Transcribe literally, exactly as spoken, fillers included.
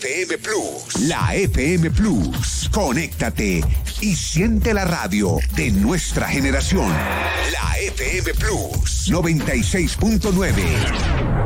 F M Plus. La F M Plus. Conéctate y siente la radio de nuestra generación. La F M Plus noventa y seis punto nueve.